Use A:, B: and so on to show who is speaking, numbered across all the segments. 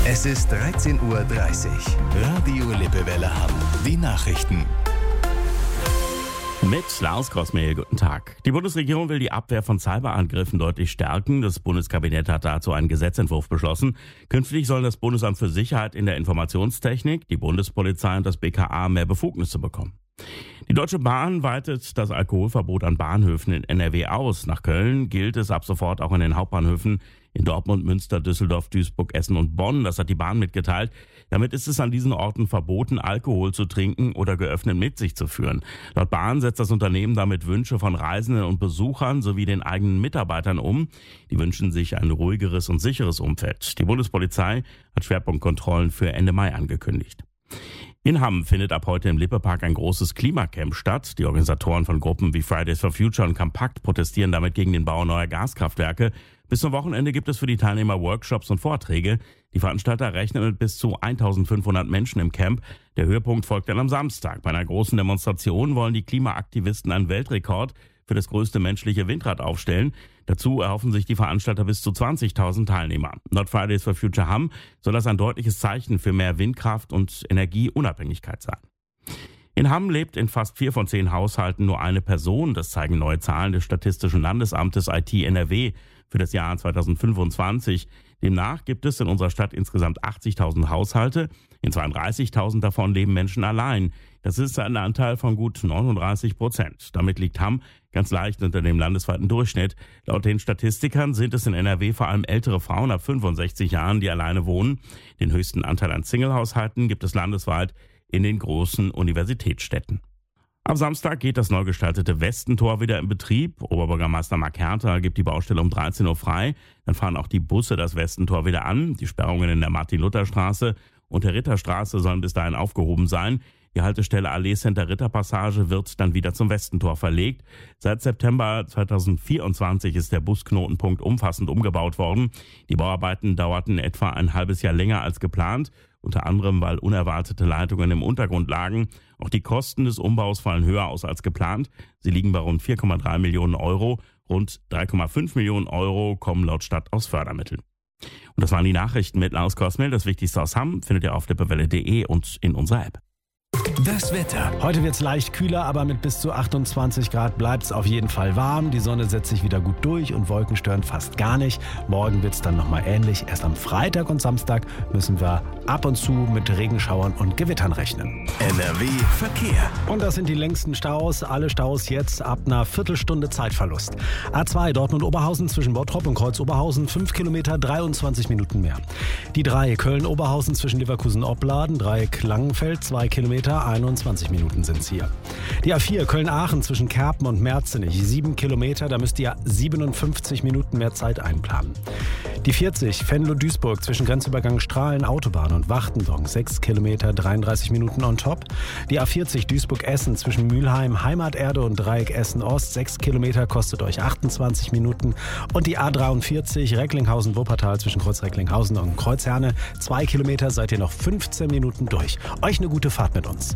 A: Es ist 13:30 Uhr. Radio Lippewelle Hamm. Die Nachrichten.
B: Mit Lars Grossmehl, guten Tag. Die Bundesregierung will die Abwehr von Cyberangriffen deutlich stärken. Das Bundeskabinett hat dazu einen Gesetzentwurf beschlossen. Künftig sollen das Bundesamt für Sicherheit in der Informationstechnik, die Bundespolizei und das BKA mehr Befugnisse bekommen. Die Deutsche Bahn weitet das Alkoholverbot an Bahnhöfen in NRW aus. Nach Köln gilt es ab sofort auch in den Hauptbahnhöfen in Dortmund, Münster, Düsseldorf, Duisburg, Essen und Bonn. Das hat die Bahn mitgeteilt. Damit ist es an diesen Orten verboten, Alkohol zu trinken oder geöffnet mit sich zu führen. Laut Bahn setzt das Unternehmen damit Wünsche von Reisenden und Besuchern sowie den eigenen Mitarbeitern um. Die wünschen sich ein ruhigeres und sicheres Umfeld. Die Bundespolizei hat Schwerpunktkontrollen für Ende Mai angekündigt. In Hamm findet ab heute im Lippe-Park ein großes Klimacamp statt. Die Organisatoren von Gruppen wie Fridays for Future und Compact protestieren damit gegen den Bau neuer Gaskraftwerke. Bis zum Wochenende gibt es für die Teilnehmer Workshops und Vorträge. Die Veranstalter rechnen mit bis zu 1500 Menschen im Camp. Der Höhepunkt folgt dann am Samstag. Bei einer großen Demonstration wollen die Klimaaktivisten einen Weltrekord für das größte menschliche Windrad aufstellen. Dazu erhoffen sich die Veranstalter bis zu 20.000 Teilnehmer. Laut Fridays for Future Hamm soll das ein deutliches Zeichen für mehr Windkraft und Energieunabhängigkeit sein. In Hamm lebt in fast 4 von 10 Haushalten nur eine Person. Das zeigen neue Zahlen des Statistischen Landesamtes IT NRW für das Jahr 2025. Demnach gibt es in unserer Stadt insgesamt 80.000 Haushalte. In 32.000 davon leben Menschen allein. Das ist ein Anteil von gut 39%. Damit liegt Hamm ganz leicht unter dem landesweiten Durchschnitt. Laut den Statistikern sind es in NRW vor allem ältere Frauen ab 65 Jahren, die alleine wohnen. Den höchsten Anteil an Singlehaushalten gibt es landesweit in den großen Universitätsstädten. Am Samstag geht das neu gestaltete Westentor wieder in Betrieb. Oberbürgermeister Mark Herter gibt die Baustelle um 13 Uhr frei. Dann fahren auch die Busse das Westentor wieder an. Die Sperrungen in der Martin-Luther-Straße und der Ritterstraße sollen bis dahin aufgehoben sein. Die Haltestelle Allee Center Ritterpassage wird dann wieder zum Westentor verlegt. Seit September 2024 ist der Busknotenpunkt umfassend umgebaut worden. Die Bauarbeiten dauerten etwa ein halbes Jahr länger als geplant, unter anderem weil unerwartete Leitungen im Untergrund lagen. Auch die Kosten des Umbaus fallen höher aus als geplant. Sie liegen bei rund 4,3 Millionen Euro. Rund 3,5 Millionen Euro kommen laut Stadt aus Fördermitteln. Und das waren die Nachrichten mit Lars Grossmehl. Das Wichtigste aus Hamm findet ihr auf lippewelle.de und in unserer App.
A: Das Wetter.
C: Heute wird es leicht kühler, aber mit bis zu 28 Grad bleibt es auf jeden Fall warm. Die Sonne setzt sich wieder gut durch und Wolken stören fast gar nicht. Morgen wird es dann nochmal ähnlich. Erst am Freitag und Samstag müssen wir ab und zu mit Regenschauern und Gewittern rechnen.
A: NRW Verkehr.
C: Und das sind die längsten Staus. Alle Staus jetzt ab einer Viertelstunde Zeitverlust. A2 Dortmund-Oberhausen zwischen Bottrop und Kreuz-Oberhausen 5 Kilometer, 23 Minuten mehr. Die 3 Köln-Oberhausen zwischen Leverkusen-Opladen, Dreieck Langenfeld 2 Kilometer, 21 Minuten sind es hier. Die A4 Köln-Aachen zwischen Kerpen und Merzenich 7 Kilometer, da müsst ihr 57 Minuten mehr Zeit einplanen. Die 40 Venlo-Duisburg zwischen Grenzübergang Strahlen Autobahn und Wachtendonk 6 Kilometer, 33 Minuten on top. Die A40 Duisburg-Essen zwischen Mülheim, Heimaterde und Dreieck Essen-Ost 6 Kilometer, kostet euch 28 Minuten. Und die A43 Recklinghausen-Wuppertal zwischen Kreuz Recklinghausen und Kreuz Herne 2 Kilometer, seid ihr noch 15 Minuten durch. Euch eine gute Fahrt mit uns.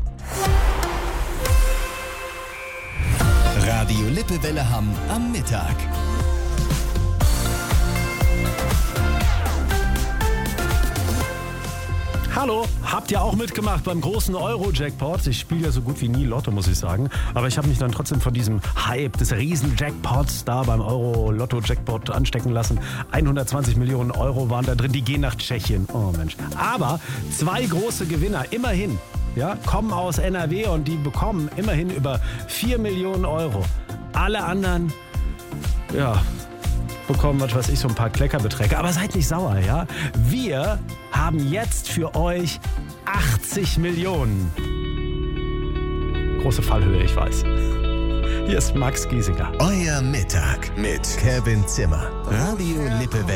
A: Radio Lippewelle Hamm am Mittag.
C: Hallo, habt ihr auch mitgemacht beim großen Euro-Jackpot? Ich spiele ja so gut wie nie Lotto, muss ich sagen. Aber ich habe mich dann trotzdem von diesem Hype des Riesen-Jackpots da beim Euro-Lotto-Jackpot anstecken lassen. 120 Millionen Euro waren da drin, die gehen nach Tschechien. Oh Mensch. Aber 2 große Gewinner, immerhin, ja, kommen aus NRW und die bekommen immerhin über 4 Millionen Euro. Alle anderen, ja, bekommen, was weiß ich, so ein paar Kleckerbeträge. Aber seid nicht sauer, ja? Wir haben jetzt für euch 80 Millionen. Große Fallhöhe, ich weiß. Hier ist Max Giesinger.
A: Euer Mittag mit Kevin Zimmer. Radio Lippewelle.